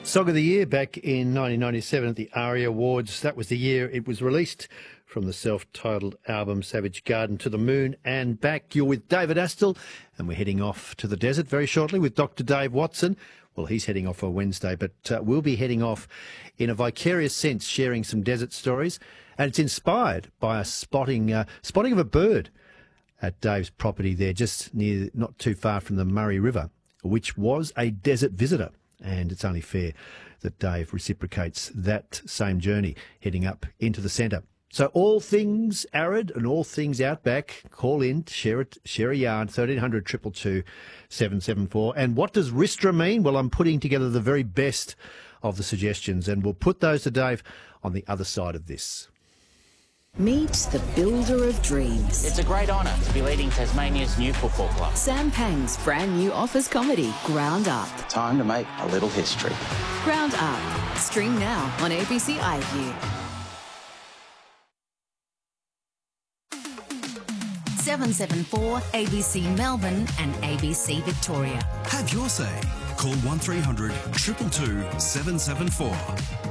Song of the Year back in 1997 at the ARIA Awards. That was the year it was released from the self-titled album Savage Garden to the Moon and Back. You're with David Astle, and we're heading off to the desert very shortly with Dr. Dave Watson. Well, he's heading off on Wednesday, but we'll be heading off in a vicarious sense, sharing some desert stories. And it's inspired by a spotting of a bird at Dave's property there, just near, not too far from the Murray River, which was a desert visitor. And it's only fair that Dave reciprocates that same journey, heading up into the centre. So all things arid and all things outback, call in, share a yarn, 1300 222 774. And what does Ristra mean? Well, I'm putting together the very best of the suggestions, and we'll put those to Dave on the other side of this. Meet the builder of dreams. It's a great honour to be leading Tasmania's new football club. Sam Pang's brand new office comedy, Ground Up. Time to make a little history. Ground Up. Stream now on ABC iView. 774 ABC Melbourne and ABC Victoria. Have your say. Call 1300 222 774.